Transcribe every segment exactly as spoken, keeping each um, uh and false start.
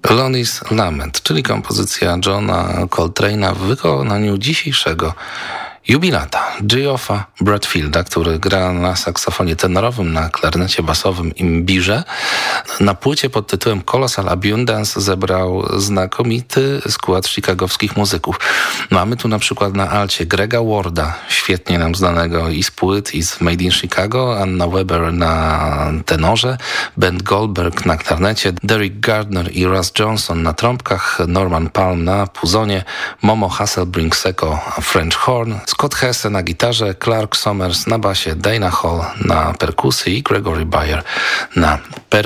Lonnie's Lament, czyli kompozycja Johna Coltrane'a w wykonaniu dzisiejszego jubilata Geoffa Bradfielda, który gra na saksofonie tenorowym, na klarnecie basowym imbirze. Na płycie pod tytułem Colossal Abundance zebrał znakomity skład chicagowskich muzyków. Mamy tu na przykład na alcie Grega Warda, świetnie nam znanego i z płyt, i z Made in Chicago, Anna Weber na tenorze, Ben Goldberg na klarnecie, Derek Gardner i Russ Johnson na trąbkach, Norman Palm na puzonie, Momo Hasselbrink-Seko French horn, Scott Hesse na gitarze, Clark Sommers na basie, Dana Hall na perkusji i Gregory Bayer na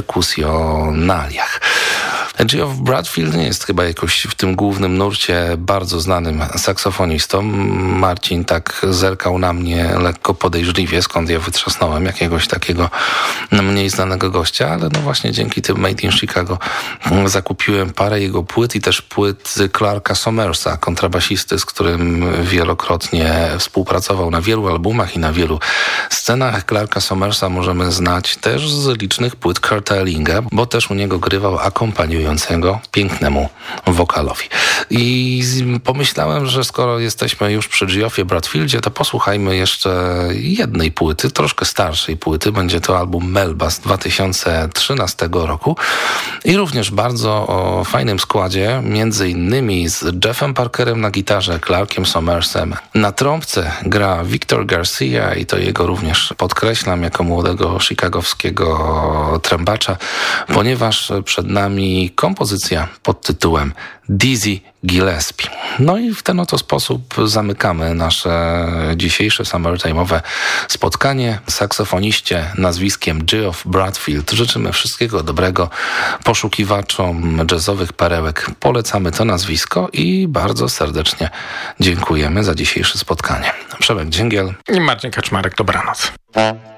perkusjonaliach. Geoff Bradfield nie jest chyba jakoś w tym głównym nurcie bardzo znanym saksofonistą. Marcin tak zerkał na mnie lekko podejrzliwie, skąd ja wytrzasnąłem jakiegoś takiego mniej znanego gościa, ale no właśnie dzięki tym Made in Chicago zakupiłem parę jego płyt i też płyt Clarka Sommersa, kontrabasisty, z którym wielokrotnie współpracował na wielu albumach i na wielu scenach. Clarka Sommersa możemy znać też z licznych płyt Kurta Ellinga, bo też u niego grywał akompaniującego pięknemu wokalowi. I pomyślałem, że skoro jesteśmy już przy Geoffie Bradfieldzie, to posłuchajmy jeszcze jednej płyty, troszkę starszej płyty. Będzie to album Melba z dwa tysiące trzynastego roku i również bardzo o fajnym składzie, między innymi z Jeffem Parkerem na gitarze, Clarkiem Sommersem. Na trąbce gra Victor Garcia i to jego również podkreślam jako młodego chicagowskiego trębacza, ponieważ przed nami kompozycja pod tytułem Dizzy Gillespie. No i w ten oto sposób zamykamy nasze dzisiejsze summertime'owe spotkanie. Saksofoniście nazwiskiem Geoff Bradfield życzymy wszystkiego dobrego. Poszukiwaczom jazzowych perełek polecamy to nazwisko i bardzo serdecznie dziękujemy za dzisiejsze spotkanie. Przemek Dzięgiel i Marcin Kaczmarek. Dobranoc.